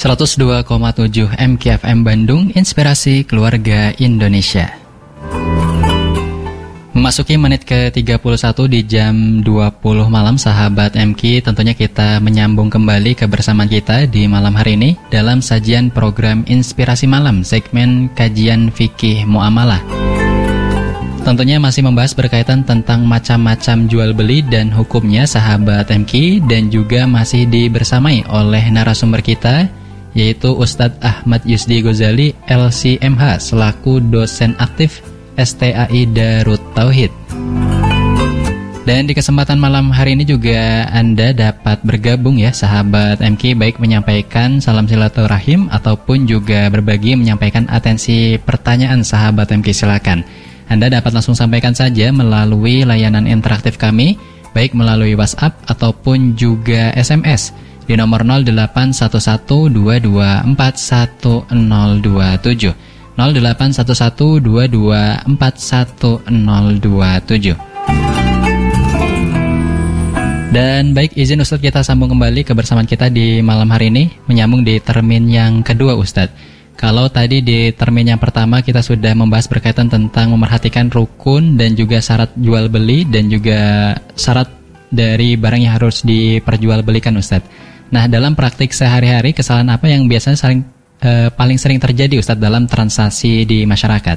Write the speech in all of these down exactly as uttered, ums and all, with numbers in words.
seratus dua koma tujuh M K F M Bandung, Inspirasi Keluarga Indonesia. Memasuki menit ke tiga puluh satu di jam dua puluh malam, sahabat M K, tentunya kita menyambung kembali kebersamaan kita di malam hari ini dalam sajian program Inspirasi Malam, segmen kajian fikih muamalah. Tentunya masih membahas berkaitan tentang macam-macam jual beli dan hukumnya, sahabat M K, dan juga masih dibersamai oleh narasumber kita, yaitu Ustadz Ahmad Yusdi Ghazali L C M H selaku dosen aktif S T A I Darut Tauhid. Dan di kesempatan malam hari ini juga Anda dapat bergabung ya, sahabat M K, baik menyampaikan salam silaturahim ataupun juga berbagi menyampaikan atensi pertanyaan, sahabat M K, silakan. Anda dapat langsung sampaikan saja melalui layanan interaktif kami, baik melalui WhatsApp ataupun juga S M S di nomor nol delapan satu satu dua dua empat satu nol dua tujuh, nol delapan satu satu dua dua empat satu nol dua tujuh. Dan baik, izin Ustadz kita sambung kembali kebersamaan kita di malam hari ini, menyambung di termin yang kedua, Ustadz. Kalau tadi di termin yang pertama kita sudah membahas berkaitan tentang memerhatikan rukun dan juga syarat jual beli dan juga syarat dari barang yang harus diperjualbelikan, Ustadz. Nah, dalam praktik sehari-hari, kesalahan apa yang biasanya saling, eh, paling sering terjadi, Ustadz, dalam transaksi di masyarakat?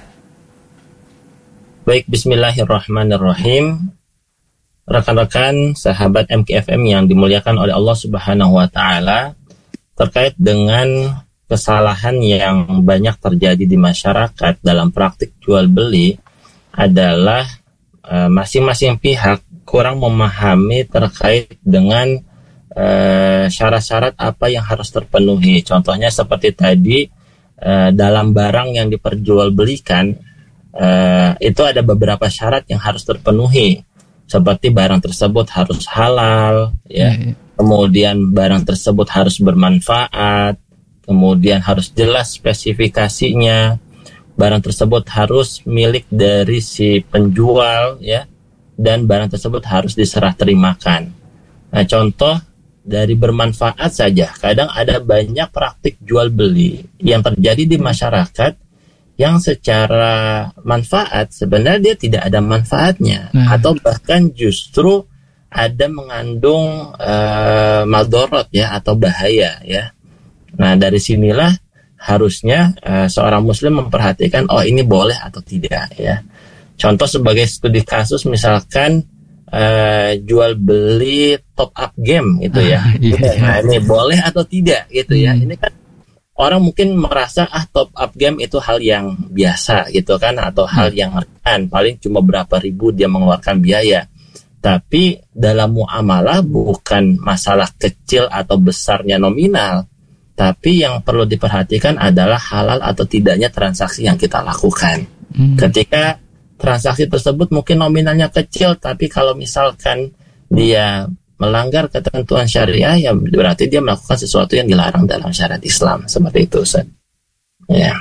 Baik, bismillahirrahmanirrahim. Rekan-rekan sahabat M K F M yang dimuliakan oleh Allah Subhanahu wa Ta'ala, terkait dengan kesalahan yang banyak terjadi di masyarakat dalam praktik jual beli adalah uh, masing-masing pihak kurang memahami terkait dengan uh, syarat-syarat apa yang harus terpenuhi. Contohnya seperti tadi, uh, dalam barang yang diperjualbelikan uh, itu ada beberapa syarat yang harus terpenuhi, seperti barang tersebut harus halal, ya. Hmm. Kemudian barang tersebut harus bermanfaat. Kemudian harus jelas spesifikasinya, barang tersebut harus milik dari si penjual, ya, dan barang tersebut harus diserah terimakan. Nah, contoh dari bermanfaat saja, kadang ada banyak praktik jual beli yang terjadi di masyarakat yang secara manfaat sebenarnya dia tidak ada manfaatnya, nah. atau bahkan justru ada mengandung uh, maldorot, ya, atau bahaya, ya. Nah, dari sinilah harusnya uh, seorang muslim memperhatikan, oh ini boleh atau tidak, ya. Contoh sebagai studi kasus, misalkan uh, jual beli top up game gitu, ya. Ah, iya. Nah, ini boleh atau tidak gitu, hmm. ya. Ini kan orang mungkin merasa ah top up game itu hal yang biasa gitu kan, atau hmm. hal yang ringan, paling cuma berapa ribu dia mengeluarkan biaya. Tapi dalam muamalah bukan masalah kecil atau besarnya nominal, tapi yang perlu diperhatikan adalah halal atau tidaknya transaksi yang kita lakukan. Hmm. Ketika transaksi tersebut mungkin nominalnya kecil, tapi kalau misalkan dia melanggar ketentuan syariah, ya berarti dia melakukan sesuatu yang dilarang dalam syariat Islam. Seperti itu, Ustaz. Ya.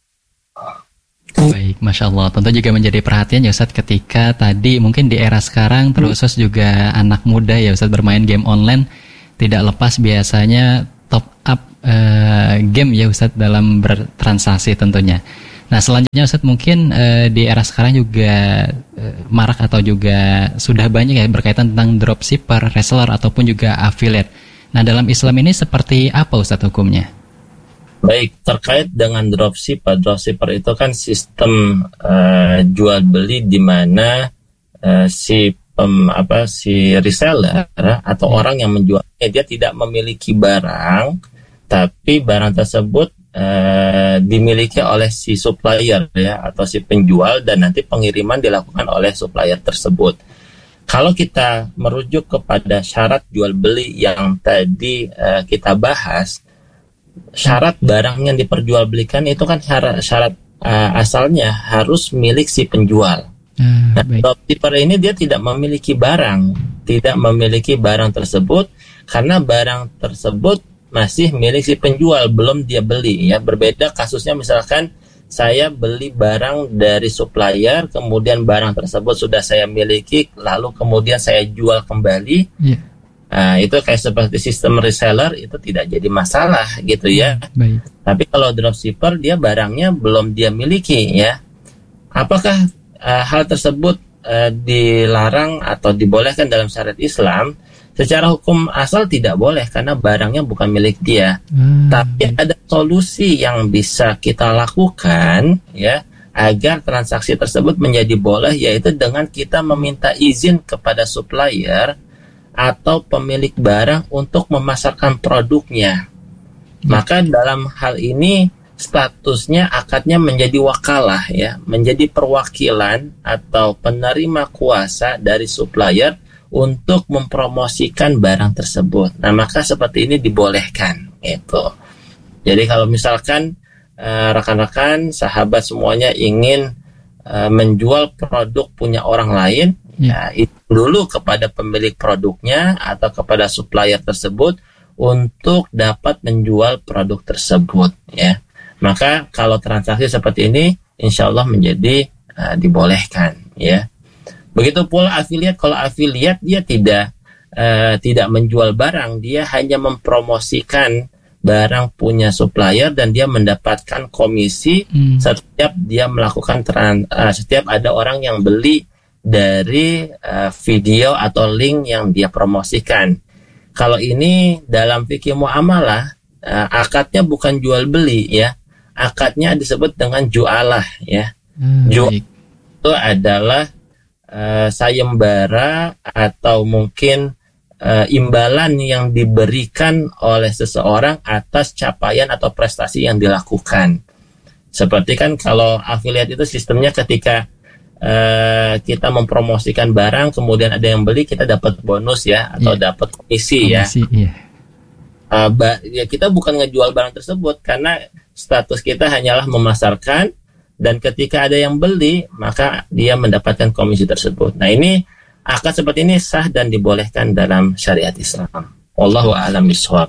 Baik, Masya Allah. Tentu juga menjadi perhatian ya, Ustaz, ketika tadi mungkin di era sekarang, terkhusus juga anak muda ya, Ustaz, bermain game online, tidak lepas biasanya top up uh, game ya, Ustadz, dalam bertransaksi tentunya. Nah, selanjutnya, Ustadz, mungkin uh, di era sekarang juga uh, marak atau juga sudah banyak ya berkaitan tentang dropshipper, reseller ataupun juga affiliate. Nah, dalam Islam ini seperti apa, Ustadz, hukumnya? Baik, terkait dengan dropshipper, dropshipper itu kan sistem uh, jual beli di mana uh, si Um, apa si reseller atau hmm. orang yang menjualnya, dia tidak memiliki barang, tapi barang tersebut uh, dimiliki oleh si supplier, ya, atau si penjual, dan nanti pengiriman dilakukan oleh supplier tersebut. Kalau kita merujuk kepada syarat jual beli yang tadi uh, kita bahas, syarat barang yang diperjualbelikan itu kan syarat, syarat uh, asalnya harus milik si penjual. Nah, dropshipper ini dia tidak memiliki barang, tidak memiliki barang tersebut karena barang tersebut masih milik si penjual, belum dia beli, ya. Berbeda kasusnya misalkan saya beli barang dari supplier, kemudian barang tersebut sudah saya miliki, lalu kemudian saya jual kembali. Yeah. uh, itu kayak seperti sistem reseller itu tidak jadi masalah gitu ya. Baik. Tapi kalau dropshipper dia barangnya belum dia miliki ya. Apakah uh, hal tersebut uh, dilarang atau dibolehkan dalam syariat Islam? Secara hukum asal tidak boleh karena barangnya bukan milik dia. Hmm. Tapi ada solusi yang bisa kita lakukan ya agar transaksi tersebut menjadi boleh, yaitu dengan kita meminta izin kepada supplier atau pemilik barang untuk memasarkan produknya. Hmm. Maka dalam hal ini statusnya akadnya menjadi wakalah ya, menjadi perwakilan atau penerima kuasa dari supplier untuk mempromosikan barang tersebut. Nah, maka seperti ini dibolehkan gitu. Jadi kalau misalkan uh, rekan-rekan, sahabat semuanya ingin uh, menjual produk punya orang lain, ya. ya itu dulu kepada pemilik produknya atau kepada supplier tersebut untuk dapat menjual produk tersebut ya. Maka kalau transaksi seperti ini insya Allah menjadi uh, dibolehkan ya. Begitu pula afiliat, kalau afiliat dia tidak uh, tidak menjual barang, dia hanya mempromosikan barang punya supplier dan dia mendapatkan komisi hmm. setiap dia melakukan tran, uh, setiap ada orang yang beli dari uh, video atau link yang dia promosikan. Kalau ini dalam fikih muamalah uh, akadnya bukan jual beli ya, akadnya disebut dengan jualah ya. Hmm, jual itu adalah Uh, sayembara atau mungkin uh, imbalan yang diberikan oleh seseorang atas capaian atau prestasi yang dilakukan. Seperti kan kalau afiliat itu sistemnya ketika uh, kita mempromosikan barang kemudian ada yang beli, kita dapat bonus ya atau yeah. dapat komisi, komisi ya. Yeah. Uh, ba- ya kita bukan ngejual barang tersebut karena status kita hanyalah memasarkan. Dan ketika ada yang beli, maka dia mendapatkan komisi tersebut. Nah ini akad seperti ini sah dan dibolehkan dalam syariat Islam. Wallahu a'lam bishawab.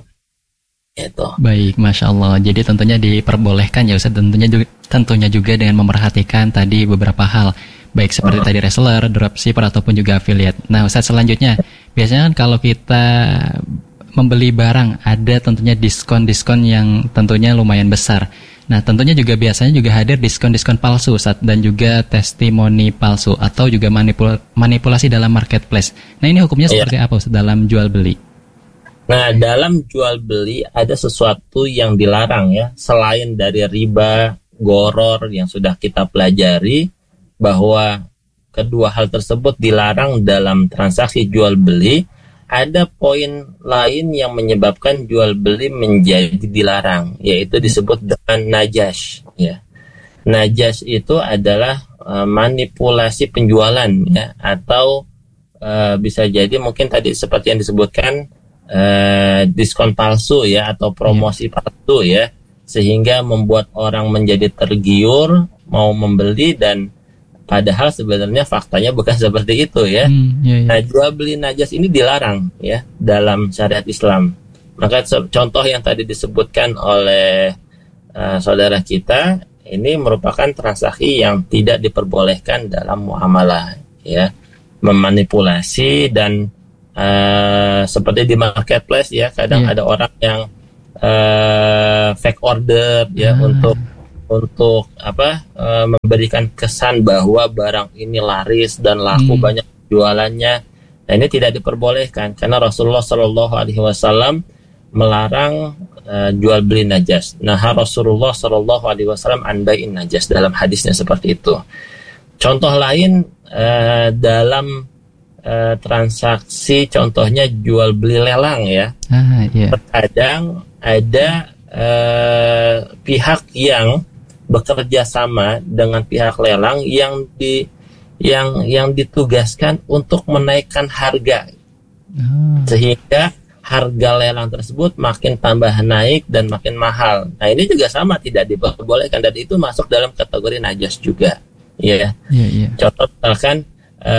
Itu. Baik, masya Allah. Jadi tentunya diperbolehkan ya Ustaz. Tentunya juga, tentunya juga dengan memerhatikan tadi beberapa hal, baik seperti uh-huh. tadi reseller, dropshipper ataupun juga affiliate. Nah Ustaz, selanjutnya biasanya kan kalau kita membeli barang ada tentunya diskon-diskon yang tentunya lumayan besar. Nah, tentunya juga biasanya juga hadir diskon-diskon palsu Ustaz, dan juga testimoni palsu atau juga manipul- manipulasi dalam marketplace. Nah, ini hukumnya seperti ya. apa Ustaz dalam jual beli? Nah, dalam jual beli ada sesuatu yang dilarang ya, selain dari riba, gharar yang sudah kita pelajari bahwa kedua hal tersebut dilarang dalam transaksi jual beli. Ada poin lain yang menyebabkan jual beli menjadi dilarang, yaitu disebut dengan najas ya. Najas itu adalah uh, manipulasi penjualan ya, atau uh, bisa jadi mungkin tadi seperti yang disebutkan uh, diskon palsu ya atau promosi palsu ya, sehingga membuat orang menjadi tergiur mau membeli dan padahal sebenarnya faktanya bukan seperti itu ya. Hmm, iya, iya. Nah, jual beli najas ini dilarang ya dalam syariat Islam. Maka contoh yang tadi disebutkan oleh uh, saudara kita ini merupakan transaksi yang tidak diperbolehkan dalam muamalah ya. Memanipulasi dan uh, seperti di marketplace ya, kadang yeah. ada orang yang uh, fake order ya ah. untuk untuk apa e, memberikan kesan bahwa barang ini laris dan laku hmm. banyak jualannya. Nah, ini tidak diperbolehkan karena Rasulullah Shallallahu Alaihi Wasallam melarang e, jual beli najas. Nah, Rasulullah Shallallahu Alaihi Wasallam an bai'in najas, dalam hadisnya seperti itu. Contoh lain e, dalam e, transaksi, contohnya jual beli lelang ya. Ah, yeah. Terkadang ada e, pihak yang bekerja sama dengan pihak lelang yang di yang yang ditugaskan untuk menaikkan harga hmm. sehingga harga lelang tersebut makin tambah naik dan makin mahal. Nah, ini juga sama tidak diperbolehkan dan itu masuk dalam kategori najas juga ya. Yeah, yeah. Contoh misalkan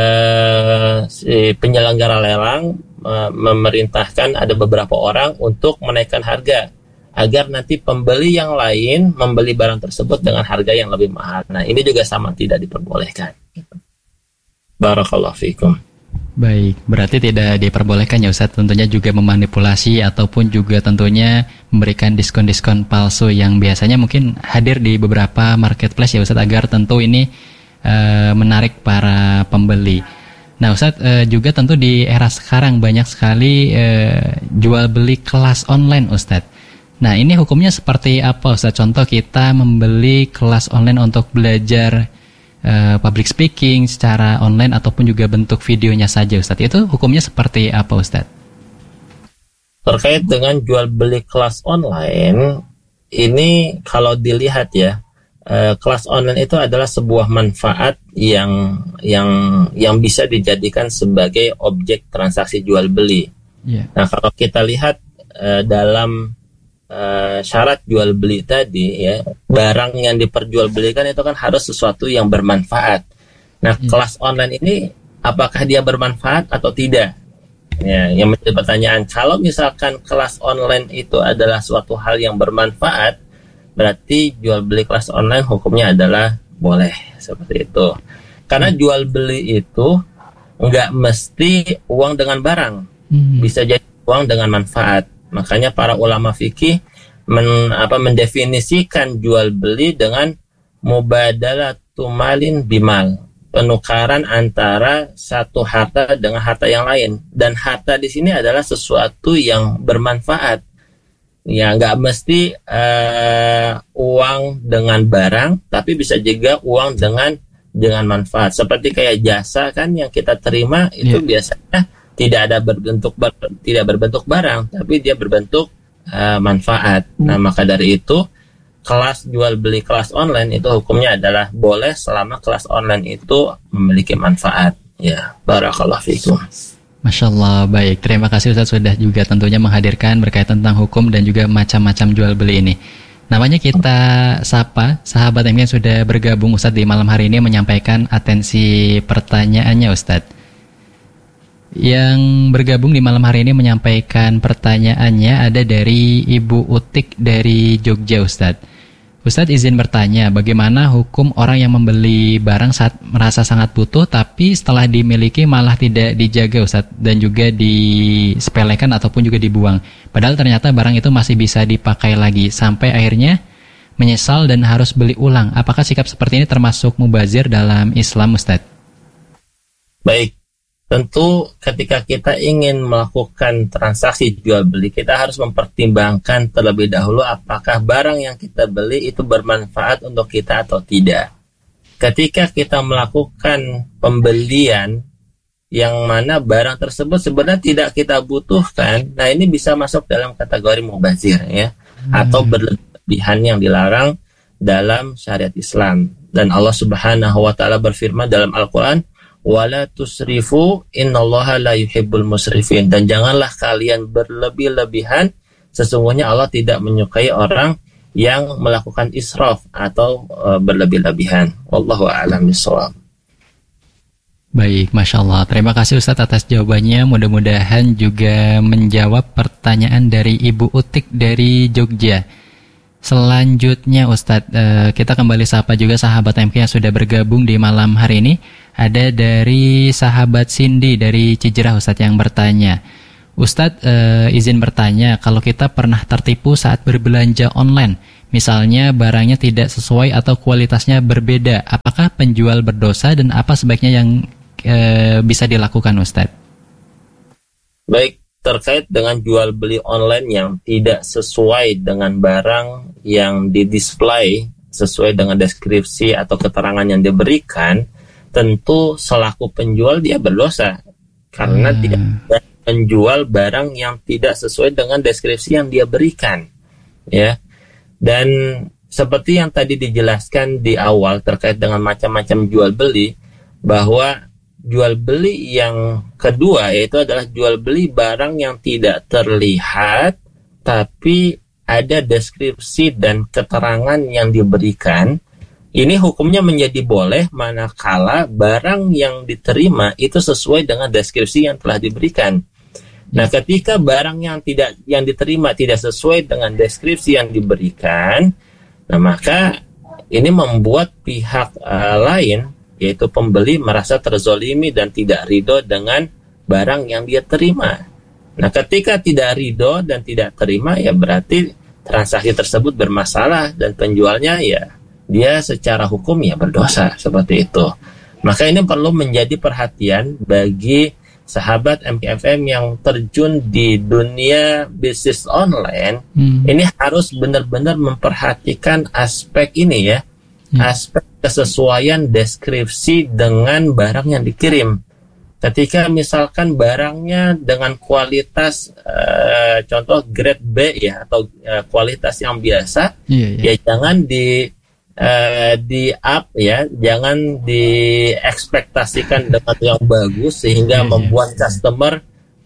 uh, si penyelenggara lelang uh, memerintahkan ada beberapa orang untuk menaikkan harga agar nanti pembeli yang lain membeli barang tersebut dengan harga yang lebih mahal. Nah, ini juga sama tidak diperbolehkan. Barakallahu fikum. Baik, berarti tidak diperbolehkan ya Ustadz tentunya juga memanipulasi ataupun juga tentunya memberikan diskon-diskon palsu yang biasanya mungkin hadir di beberapa marketplace ya Ustadz, agar tentu ini uh, menarik para pembeli. Nah Ustadz, uh, juga tentu di era sekarang banyak sekali uh, jual beli kelas online Ustadz. Nah ini hukumnya seperti apa Ustadz? Contoh kita membeli kelas online untuk belajar Uh, public speaking secara online ataupun juga bentuk videonya saja Ustadz, itu hukumnya seperti apa Ustadz? Terkait dengan jual beli kelas online, ini kalau dilihat ya, uh, kelas online itu adalah sebuah manfaat yang yang yang bisa dijadikan sebagai objek transaksi jual beli. Yeah. Nah kalau kita lihat uh, dalam Uh, syarat jual beli tadi ya, barang yang diperjualbelikan itu kan harus sesuatu yang bermanfaat. Nah, hmm. kelas online ini apakah dia bermanfaat atau tidak? Ya, yang menjadi pertanyaan. Kalau misalkan kelas online itu adalah suatu hal yang bermanfaat, berarti jual beli kelas online hukumnya adalah boleh, seperti itu. Karena hmm. jual beli itu nggak mesti uang dengan barang, hmm. bisa jadi uang dengan manfaat. Makanya para ulama fikih men, apa, mendefinisikan jual beli dengan mubadalatu malin bimal, penukaran antara satu harta dengan harta yang lain. Dan harta di sini adalah sesuatu yang bermanfaat. Ya, nggak mesti uh, uang dengan barang, tapi bisa juga uang dengan dengan manfaat. Seperti kayak jasa kan yang kita terima itu yeah. biasanya tidak ada berbentuk ber, tidak berbentuk barang, tapi dia berbentuk uh, manfaat. Nah, maka dari itu kelas jual beli kelas online itu hukumnya adalah boleh selama kelas online itu memiliki manfaat. Ya, barakallahu fikum. Masya Allah, baik. Terima kasih Ustaz sudah juga tentunya menghadirkan berkaitan tentang hukum dan juga macam-macam jual beli ini. Namanya kita sapa sahabat yang sudah bergabung Ustaz di malam hari ini menyampaikan atensi pertanyaannya Ustaz. Yang bergabung di malam hari ini menyampaikan pertanyaannya ada dari Ibu Utik dari Jogja Ustadz. Ustadz izin bertanya, bagaimana hukum orang yang membeli barang saat merasa sangat butuh tapi setelah dimiliki malah tidak dijaga Ustadz, dan juga disepelekan ataupun juga dibuang, padahal ternyata barang itu masih bisa dipakai lagi sampai akhirnya menyesal dan harus beli ulang. Apakah sikap seperti ini termasuk mubazir dalam Islam Ustadz? Baik. Tentu ketika kita ingin melakukan transaksi jual beli, kita harus mempertimbangkan terlebih dahulu apakah barang yang kita beli itu bermanfaat untuk kita atau tidak. Ketika kita melakukan pembelian yang mana barang tersebut sebenarnya tidak kita butuhkan, nah ini bisa masuk dalam kategori mubazir ya, hmm. atau berlebihan yang dilarang dalam syariat Islam. Dan Allah Subhanahu wa taala berfirman dalam Al-Qur'an, wala tusrifu innallaha la yuhibbul musrifin, dan janganlah kalian berlebih-lebihan, sesungguhnya Allah tidak menyukai orang yang melakukan israf atau uh, berlebih-lebihan. Wallahu a'lam bishawab. Baik, Masya Allah. Terima kasih Ustaz atas jawabannya. Mudah-mudahan juga menjawab pertanyaan dari Ibu Utik dari Jogja. Selanjutnya Ustadz, uh, kita kembali sapa juga sahabat M K yang sudah bergabung di malam hari ini. Ada dari sahabat Cindy dari Cijerah Ustadz yang bertanya, Ustadz uh, izin bertanya, kalau kita pernah tertipu saat berbelanja online, misalnya barangnya tidak sesuai atau kualitasnya berbeda, apakah penjual berdosa dan apa sebaiknya yang uh, bisa dilakukan Ustadz? Baik. Terkait dengan jual beli online yang tidak sesuai dengan barang yang didisplay sesuai dengan deskripsi atau keterangan yang diberikan, tentu selaku penjual dia berdosa karena hmm. tidak menjual barang yang tidak sesuai dengan deskripsi yang dia berikan, ya. Dan seperti yang tadi dijelaskan di awal terkait dengan macam-macam jual beli, bahwa jual beli yang kedua yaitu adalah jual beli barang yang tidak terlihat tapi ada deskripsi dan keterangan yang diberikan. Ini hukumnya menjadi boleh manakala barang yang diterima itu sesuai dengan deskripsi yang telah diberikan. Nah, ketika barang yang tidak yang diterima tidak sesuai dengan deskripsi yang diberikan, nah maka ini membuat pihak uh, lain yaitu pembeli merasa terzolimi dan tidak ridho dengan barang yang dia terima. Nah, ketika tidak ridho dan tidak terima, ya berarti transaksi tersebut bermasalah dan penjualnya ya dia secara hukum ya berdosa, seperti itu. Maka ini perlu menjadi perhatian bagi sahabat M K F M yang terjun di dunia bisnis online. hmm. Ini harus benar-benar memperhatikan aspek ini ya, hmm. aspek kesesuaian deskripsi dengan barang yang dikirim. Ketika misalkan barangnya dengan kualitas uh, contoh grade B ya, atau uh, kualitas yang biasa, yeah, yeah. ya jangan di Uh, di up ya, jangan diekspektasikan dengan yang bagus sehingga yeah, membuat yeah. customer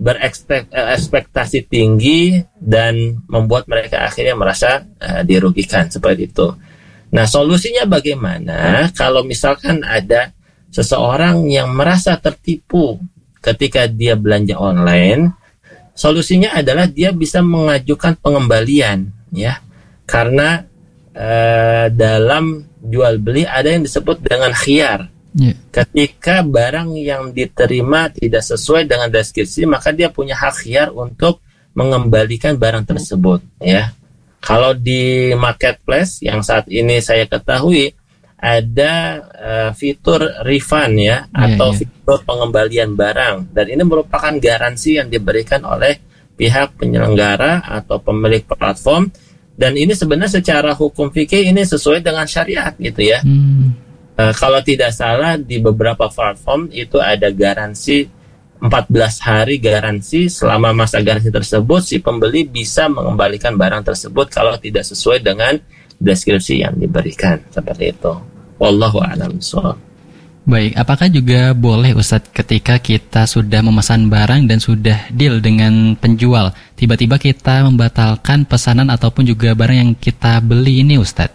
berekspektasi tinggi dan membuat mereka akhirnya merasa uh, dirugikan, seperti itu. Nah, solusinya bagaimana kalau misalkan ada seseorang yang merasa tertipu ketika dia belanja online? Solusinya adalah dia bisa mengajukan pengembalian ya, karena Uh, dalam jual beli ada yang disebut dengan khiyar. Yeah. Ketika barang yang diterima tidak sesuai dengan deskripsi, maka dia punya hak khiyar untuk mengembalikan barang tersebut. Ya, kalau di marketplace yang saat ini saya ketahui ada uh, fitur refund ya, yeah, atau yeah. fitur pengembalian barang, dan ini merupakan garansi yang diberikan oleh pihak penyelenggara atau pemilik platform. Dan ini sebenarnya secara hukum fikih ini sesuai dengan syariat gitu ya. Hmm. Uh, kalau tidak salah di beberapa platform itu ada garansi empat belas hari garansi. Selama masa garansi tersebut si pembeli bisa mengembalikan barang tersebut kalau tidak sesuai dengan deskripsi yang diberikan, seperti itu. Wallahu a'lam bishawab. Baik, apakah juga boleh Ustadz ketika kita sudah memesan barang dan sudah deal dengan penjual, tiba-tiba kita membatalkan pesanan ataupun juga barang yang kita beli ini Ustadz?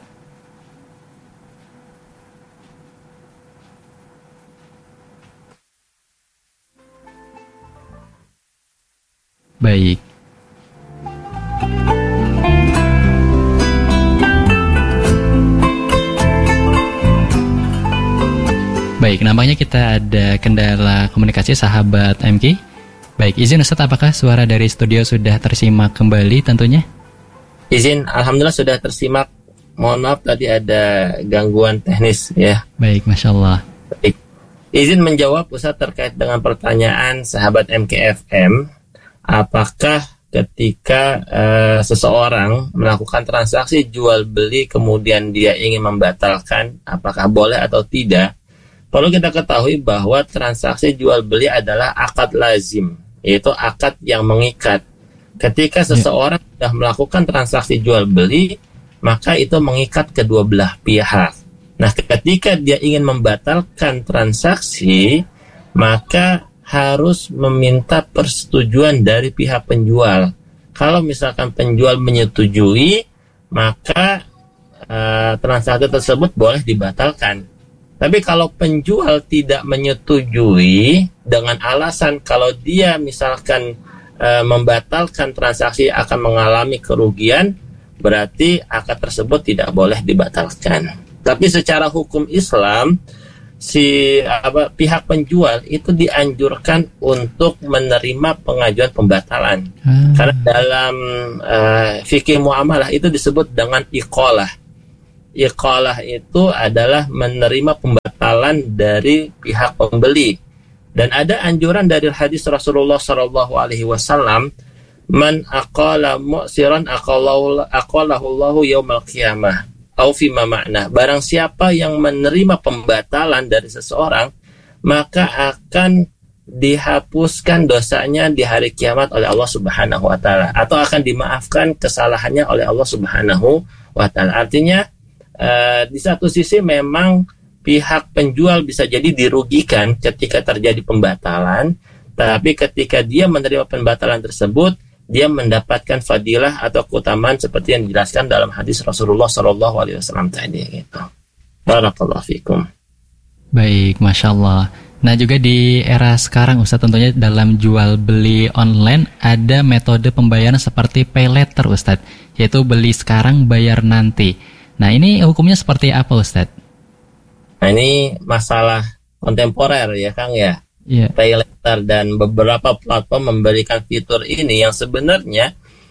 Baik. Baik, nampaknya kita ada kendala komunikasi sahabat M K. Baik, izin Ustaz, apakah suara dari studio sudah tersimak kembali tentunya? Izin, alhamdulillah sudah tersimak. Mohon maaf tadi ada gangguan teknis ya. Baik, Masya Allah. Baik. Izin menjawab Ustaz terkait dengan pertanyaan sahabat M K F M. Apakah ketika uh, seseorang melakukan transaksi jual beli kemudian dia ingin membatalkan, apakah boleh atau tidak? Perlu kita ketahui bahwa transaksi jual beli adalah akad lazim, yaitu akad yang mengikat. Ketika seseorang ya. sudah melakukan transaksi jual beli, maka itu mengikat kedua belah pihak. Nah, ketika dia ingin membatalkan transaksi, maka harus meminta persetujuan dari pihak penjual. Kalau misalkan penjual menyetujui, maka uh, transaksi tersebut boleh dibatalkan. Tapi kalau penjual tidak menyetujui dengan alasan kalau dia misalkan e, membatalkan transaksi akan mengalami kerugian, berarti akad tersebut tidak boleh dibatalkan. Tapi secara hukum Islam, si apa, pihak penjual itu dianjurkan untuk menerima pengajuan pembatalan. Hmm. Karena dalam e, fikih muamalah itu disebut dengan iqalah. Iqalah itu adalah menerima pembatalan dari pihak pembeli. Dan ada anjuran dari hadis Rasulullah Shallallahu Alaihi Wasallam, man aqala mu'siran aqalahu Allahu yaumal qiyamah, au fima ma'na. Barang siapa yang menerima pembatalan dari seseorang, maka akan dihapuskan dosanya di hari kiamat oleh Allah Subhanahu Wa Taala, atau akan dimaafkan kesalahannya oleh Allah Subhanahu Wa Taala. Artinya Uh, di satu sisi memang pihak penjual bisa jadi dirugikan ketika terjadi pembatalan, tapi ketika dia menerima pembatalan tersebut, dia mendapatkan fadilah atau keutamaan seperti yang dijelaskan dalam hadis Rasulullah Shallallahu Alaihi Wasallam tadi. Gitu. Barakallahu fikum. Baik, Masya Allah. Nah, juga di era sekarang Ustaz, tentunya dalam jual beli online ada metode pembayaran seperti pay later Ustaz, yaitu beli sekarang bayar nanti. Nah, ini hukumnya seperti apa Ustaz? Nah, ini masalah kontemporer ya Kang ya. Yeah. Pay later dan beberapa platform memberikan fitur ini yang sebenarnya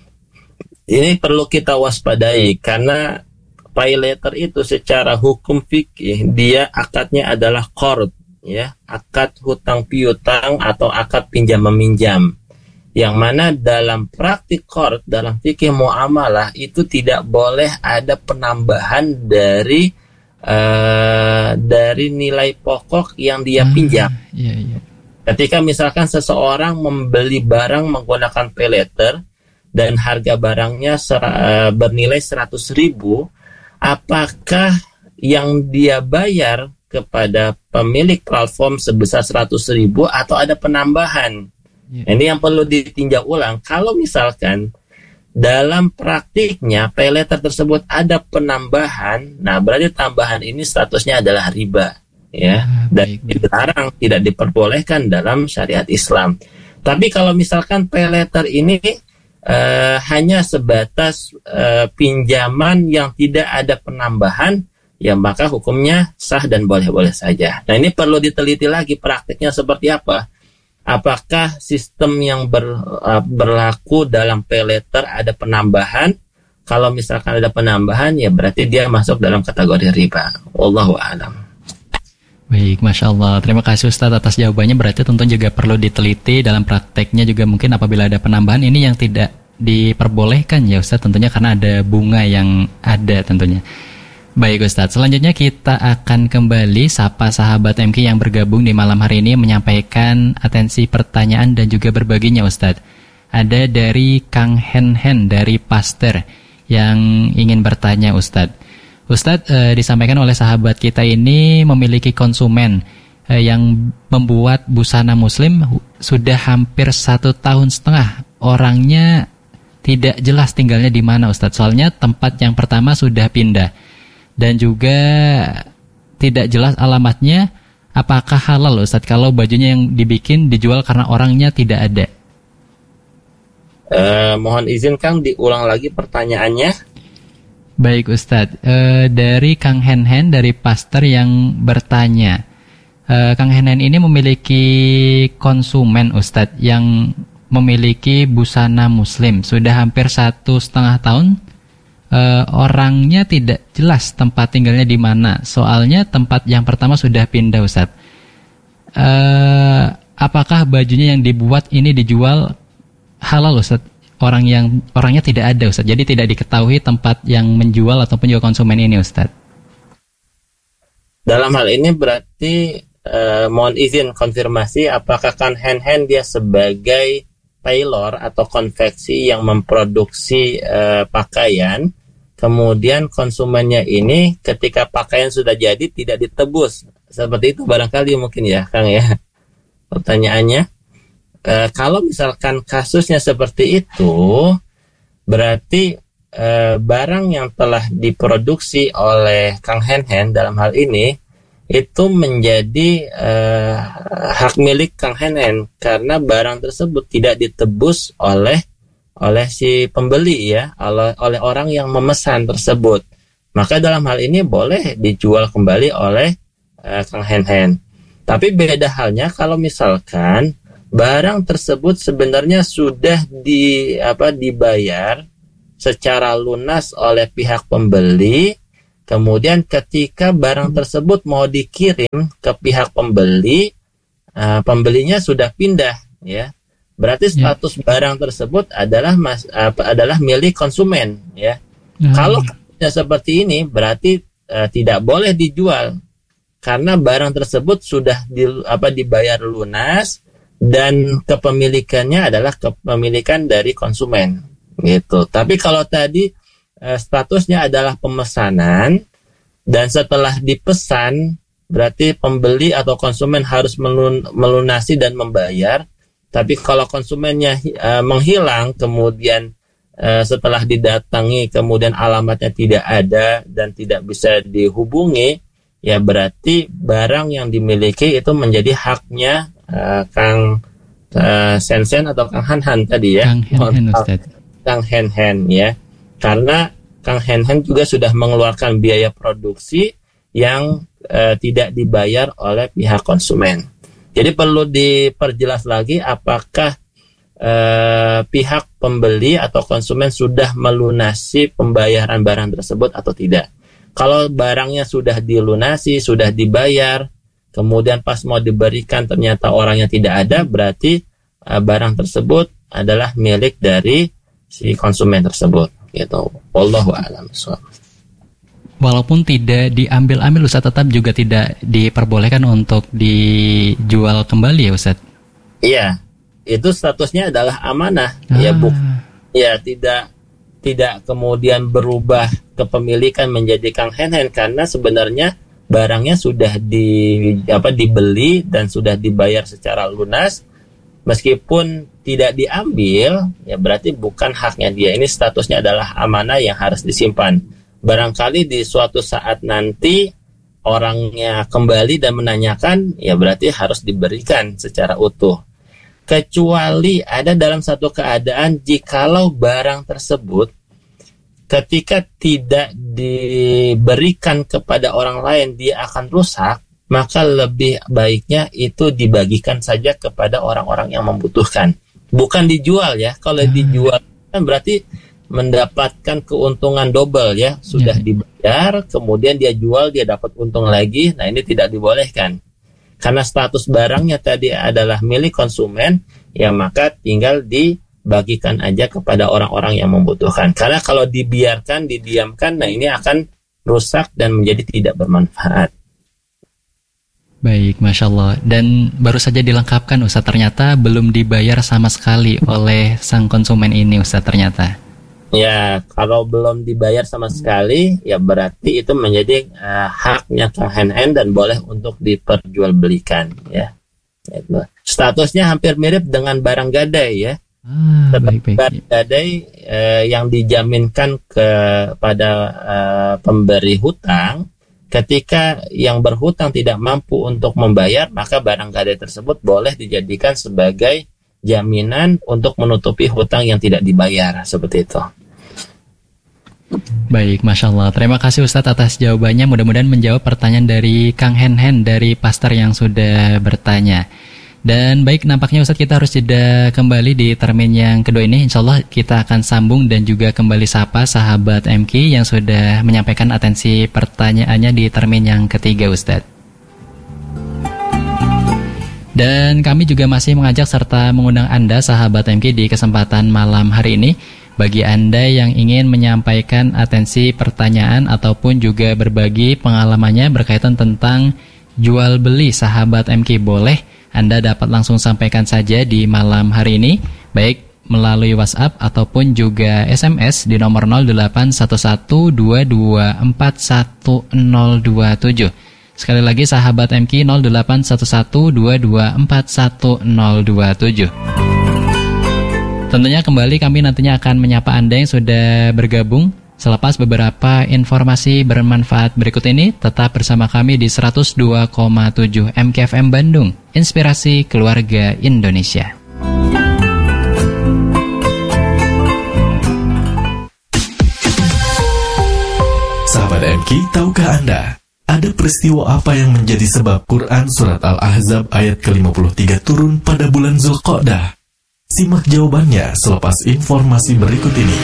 ini perlu kita waspadai, karena pay later itu secara hukum fikih dia akadnya adalah qard ya, akad hutang piutang atau akad pinjam meminjam. Yang mana dalam praktik qard, dalam fikih muamalah itu tidak boleh ada penambahan dari uh, dari nilai pokok yang dia pinjam. Ah, iya, iya. Ketika misalkan seseorang membeli barang menggunakan pay later dan harga barangnya ser, uh, bernilai seratus ribu, apakah yang dia bayar kepada pemilik platform sebesar seratus ribu atau ada penambahan? Yeah. Ini yang perlu ditinjau ulang. Kalau misalkan dalam praktiknya pay later tersebut ada penambahan, nah berarti tambahan ini statusnya adalah riba, ya, ah, dan dilarang, tidak diperbolehkan dalam syariat Islam. Tapi kalau misalkan pay later ini uh, hanya sebatas uh, pinjaman yang tidak ada penambahan, ya maka hukumnya sah dan boleh-boleh saja. Nah, ini perlu diteliti lagi praktiknya seperti apa. Apakah sistem yang ber, uh, berlaku dalam pay later ada penambahan? Kalau misalkan ada penambahan, ya berarti dia masuk dalam kategori riba. Wallahu a'lam. Baik, Masya Allah. Terima kasih Ustadz atas jawabannya. Berarti tentu juga perlu diteliti dalam prakteknya juga, mungkin apabila ada penambahan ini yang tidak diperbolehkan ya Ustadz, tentunya karena ada bunga yang ada tentunya. Baik Ustadz, selanjutnya kita akan kembali sapa sahabat M K yang bergabung di malam hari ini menyampaikan atensi pertanyaan dan juga berbaginya Ustadz. Ada dari Kang Hen Hen dari Pasteur yang ingin bertanya Ustadz. Ustadz, eh, disampaikan oleh sahabat kita ini memiliki konsumen eh, yang membuat busana muslim sudah hampir satu tahun setengah. Orangnya tidak jelas tinggalnya di mana Ustadz, soalnya tempat yang pertama sudah pindah. Dan juga tidak jelas alamatnya. Apakah halal Ustadz kalau bajunya yang dibikin dijual karena orangnya tidak ada? Uh, mohon izin Kang diulang lagi pertanyaannya. Baik Ustadz, uh, dari Kang Hen Hen dari Pasteur yang bertanya, uh, Kang Hen Hen ini memiliki konsumen Ustadz yang memiliki busana muslim sudah hampir satu setengah tahun. Uh, orangnya tidak jelas tempat tinggalnya di mana. Soalnya tempat yang pertama sudah pindah Ustadz. Uh, apakah bajunya yang dibuat ini dijual halal Ustadz? Orang yang orangnya tidak ada Ustadz. Jadi tidak diketahui tempat yang menjual ataupun juga konsumen ini Ustadz. Dalam hal ini berarti uh, mohon izin konfirmasi, apakah Kang Hen Hen dia sebagai tailor atau konveksi yang memproduksi uh, pakaian, kemudian konsumennya ini ketika pakaian sudah jadi tidak ditebus, seperti itu barangkali mungkin ya Kang ya pertanyaannya. Uh, kalau misalkan kasusnya seperti itu, berarti uh, barang yang telah diproduksi oleh Kang Hen Hen dalam hal ini itu menjadi uh, hak milik Kang Hen Hen karena barang tersebut tidak ditebus oleh oleh si pembeli ya, oleh, oleh orang yang memesan tersebut. Maka dalam hal ini boleh dijual kembali oleh uh, Kang Hen Hen. Tapi beda halnya kalau misalkan barang tersebut sebenarnya sudah di apa dibayar secara lunas oleh pihak pembeli. Kemudian ketika barang tersebut mau dikirim ke pihak pembeli, uh, pembelinya sudah pindah, ya. Berarti status yeah. barang tersebut adalah mas, uh, adalah milik konsumen, ya. Mm. Kalau seperti ini, berarti uh, tidak boleh dijual karena barang tersebut sudah di, apa dibayar lunas dan kepemilikannya adalah kepemilikan dari konsumen, gitu. Tapi kalau tadi statusnya adalah pemesanan dan setelah dipesan berarti pembeli atau konsumen harus melun- melunasi dan membayar. Tapi kalau konsumennya uh, menghilang kemudian uh, setelah didatangi kemudian alamatnya tidak ada dan tidak bisa dihubungi, ya berarti barang yang dimiliki itu menjadi haknya uh, Kang uh, Sen-Sen atau Kang Han-Han tadi ya. Kang Hen-Hen Ustaz. Kang Hen-Hen ya. Karena Kang Hen Hen juga sudah mengeluarkan biaya produksi yang uh, tidak dibayar oleh pihak konsumen. Jadi perlu diperjelas lagi apakah uh, pihak pembeli atau konsumen sudah melunasi pembayaran barang tersebut atau tidak. Kalau barangnya sudah dilunasi, sudah dibayar, kemudian pas mau diberikan ternyata orangnya tidak ada, berarti uh, barang tersebut adalah milik dari si konsumen tersebut. Gitu. Wallahu a'lam bishawab. Walaupun tidak diambil-ambil Ustaz, tetap juga tidak diperbolehkan untuk dijual kembali ya Ustaz? Iya, itu statusnya adalah amanah. Ah. Ya, bu, ya tidak tidak kemudian berubah kepemilikan menjadi kang hen-hen, karena sebenarnya barangnya sudah di apa dibeli dan sudah dibayar secara lunas. Meskipun tidak diambil, ya berarti bukan haknya dia. Ini statusnya adalah amanah yang harus disimpan. Barangkali di suatu saat nanti orangnya kembali dan menanyakan, ya berarti harus diberikan secara utuh. Kecuali ada dalam satu keadaan jikalau barang tersebut ketika tidak diberikan kepada orang lain dia akan rusak, maka lebih baiknya itu dibagikan saja kepada orang-orang yang membutuhkan. Bukan dijual ya. Kalau hmm. dijual kan berarti mendapatkan keuntungan double ya. Sudah yeah. dibayar, kemudian dia jual, dia dapat untung lagi. Nah ini tidak dibolehkan. Karena status barangnya tadi adalah milik konsumen, ya maka tinggal dibagikan aja kepada orang-orang yang membutuhkan. Karena kalau dibiarkan, didiamkan, nah ini akan rusak dan menjadi tidak bermanfaat. Baik, Masya Allah. Dan baru saja dilengkapkan Ustaz, ternyata belum dibayar sama sekali oleh sang konsumen ini Ustaz ternyata. Ya, kalau belum dibayar sama sekali, ya berarti itu menjadi uh, haknya kang hen-hen dan boleh untuk diperjualbelikan ya. Statusnya hampir mirip dengan barang gadai ya. Ah, baik, baik. Barang gadai uh, yang dijaminkan kepada uh, pemberi hutang. Ketika yang berhutang tidak mampu untuk membayar, maka barang gadai tersebut boleh dijadikan sebagai jaminan untuk menutupi hutang yang tidak dibayar, seperti itu. Baik, Masya Allah. Terima kasih Ustadz atas jawabannya. Mudah-mudahan menjawab pertanyaan dari Kang Hen-Hen dari Pastor yang sudah bertanya. Dan baik, nampaknya Ustadz kita harus jeda kembali di termin yang kedua ini. Insya Allah kita akan sambung dan juga kembali sapa sahabat M K yang sudah menyampaikan atensi pertanyaannya di termin yang ketiga Ustadz. Dan kami juga masih mengajak serta mengundang Anda sahabat M K di kesempatan malam hari ini. Bagi Anda yang ingin menyampaikan atensi pertanyaan ataupun juga berbagi pengalamannya berkaitan tentang jual beli sahabat M K, boleh Anda dapat langsung sampaikan saja di malam hari ini, baik melalui WhatsApp ataupun juga S M S di nomor nol delapan satu satu dua dua empat satu nol dua tujuh. Sekali lagi sahabat M K, nol delapan satu satu dua dua empat satu nol dua tujuh. Tentunya kembali kami nantinya akan menyapa Anda yang sudah bergabung. Selepas beberapa informasi bermanfaat berikut ini, tetap bersama kami di seratus dua koma tujuh M K F M Bandung, Inspirasi Keluarga Indonesia. Sahabat M K, tahukah Anda, ada peristiwa apa yang menjadi sebab Quran Surat Al-Ahzab ayat ke lima puluh tiga turun pada bulan Zulqa'dah? Simak jawabannya selepas informasi berikut ini.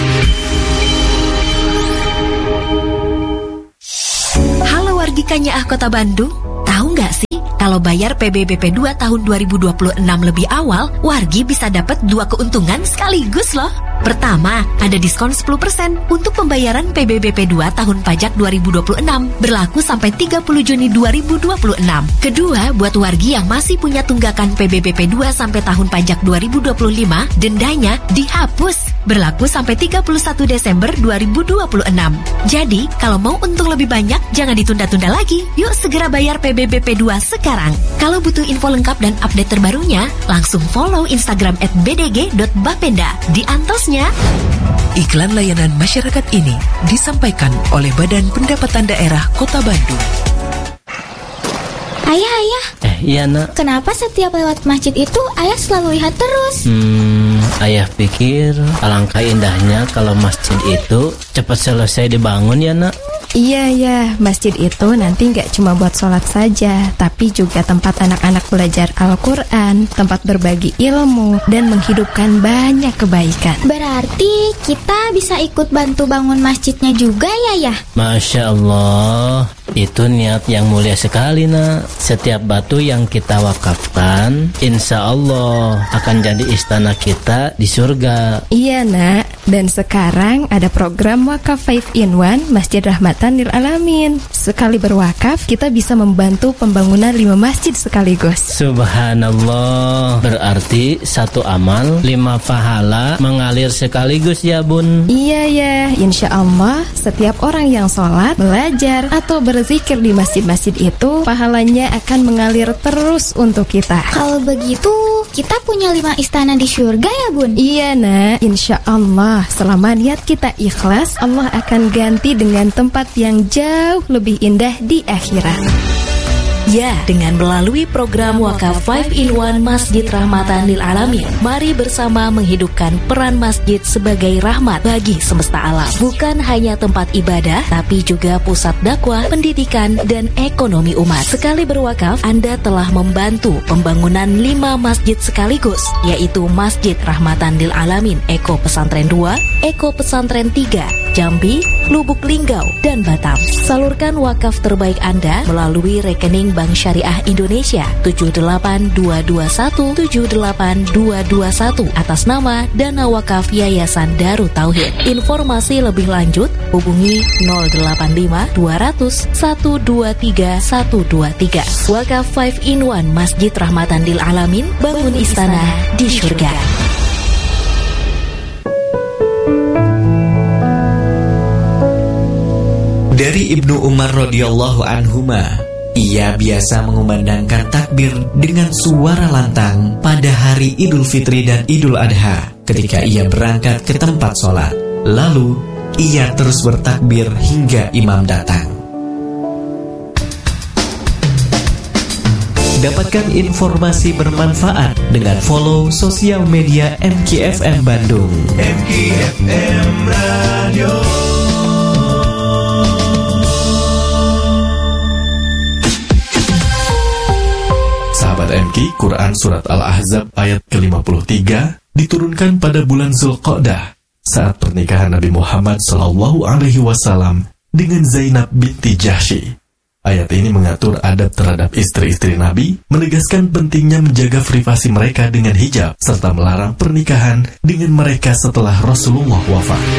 Halo wargi Kanyaah Kota Bandung, tahu nggak sih kalau bayar P B B P dua tahun dua ribu dua puluh enam lebih awal, wargi bisa dapat dua keuntungan sekaligus loh. Pertama, ada diskon sepuluh persen untuk pembayaran P B B P dua tahun pajak dua ribu dua puluh enam, berlaku sampai tiga puluh Juni dua ribu dua puluh enam. Kedua, buat wargi yang masih punya tunggakan P B B P dua sampai tahun pajak dua ribu dua puluh lima, dendanya dihapus, berlaku sampai tiga puluh satu Desember dua ribu dua puluh enam. Jadi, kalau mau untung lebih banyak, jangan ditunda-tunda lagi. Yuk segera bayar P B B P dua sekarang. Kalau butuh info lengkap dan update terbarunya, langsung follow Instagram at b d g dot bapenda. Di antosnya. Iklan layanan masyarakat ini disampaikan oleh Badan Pendapatan Daerah Kota Bandung. Ayah, ayah. Eh, iya nak. Kenapa setiap lewat masjid itu ayah selalu lihat terus? Hmm, ayah pikir alangkah indahnya kalau masjid itu cepat selesai dibangun ya nak. Iya ya, masjid itu nanti nggak cuma buat sholat saja, tapi juga tempat anak-anak belajar Al-Quran, tempat berbagi ilmu, dan menghidupkan banyak kebaikan. Berarti kita bisa ikut bantu bangun masjidnya juga ya ya? Masya Allah, itu niat yang mulia sekali nak. Setiap batu yang kita wakafkan, insya Allah akan jadi istana kita di surga. Iya nak, dan sekarang ada program wakaf five in one Masjid Rahmatan Lil Alamin. Sekali berwakaf, kita bisa membantu pembangunan lima masjid sekaligus. Subhanallah, berarti satu amal lima pahala mengalir sekaligus ya bun. Iya ya, insya Allah setiap orang yang sholat, belajar, atau berzikir di masjid-masjid itu, pahalanya akan mengalir terus untuk kita. Kalau begitu, kita punya lima istana di surga ya bun? Iya nak, insya Allah selama niat kita ikhlas, Allah akan ganti dengan tempat yang jauh lebih indah di akhirat. Ya, dengan melalui program Wakaf five in one Masjid Rahmatan Lil Alamin, mari bersama menghidupkan peran masjid sebagai rahmat bagi semesta alam. Bukan hanya tempat ibadah, tapi juga pusat dakwah, pendidikan, dan ekonomi umat. Sekali berwakaf, Anda telah membantu pembangunan lima masjid sekaligus, yaitu Masjid Rahmatan Lil Alamin Eko Pesantren dua, Eko Pesantren tiga, Jambi, Lubuk Linggau, dan Batam. Salurkan wakaf terbaik Anda melalui rekening Bank Syariah Indonesia tujuh delapan dua dua satu tujuh delapan dua dua satu atas nama Dana Wakaf Yayasan Darut Tauhid. Informasi lebih lanjut hubungi nol delapan lima dua nol nol satu dua tiga satu dua tiga. Wakaf five in one Masjid Rahmatan Lil Alamin, bangun istana di surga. Dari Ibnu Umar radhiyallahu anhuma, ia biasa mengumandangkan takbir dengan suara lantang pada hari Idul Fitri dan Idul Adha ketika ia berangkat ke tempat sholat. Lalu, ia terus bertakbir hingga imam datang. Dapatkan informasi bermanfaat dengan follow sosial media M K F M Bandung. M K F M Radio. Sahabat M K, Quran Surat Al-Ahzab ayat ke lima puluh tiga diturunkan pada bulan Zulqa'dah saat pernikahan Nabi Muhammad shallallahu alaihi wasallam dengan Zainab binti Jahsy. Ayat ini mengatur adab terhadap istri-istri Nabi, menegaskan pentingnya menjaga privasi mereka dengan hijab, serta melarang pernikahan dengan mereka setelah Rasulullah wafat.